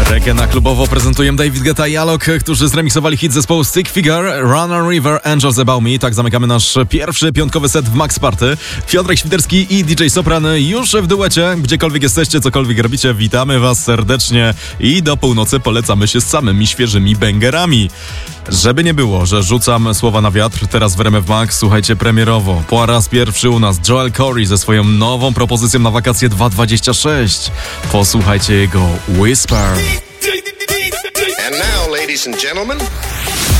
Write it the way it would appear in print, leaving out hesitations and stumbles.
Reggae na klubowo prezentują David Guetta i Alok, którzy zremiksowali hit zespołu Stick Figure, Run on River, Angels About Me. Tak zamykamy nasz pierwszy piątkowy set w Max Party. Piotrek Świderski i DJ Sopran już w duecie. Gdziekolwiek jesteście, cokolwiek robicie, witamy was serdecznie i do północy polecamy się z samymi świeżymi bangerami. Żeby nie było, że rzucam słowa na wiatr, teraz w RMF Max, słuchajcie, premierowo. Po raz pierwszy u nas Joel Corey ze swoją nową propozycją na wakacje 2026. Posłuchajcie jego Whisper. And now, ladies and gentlemen,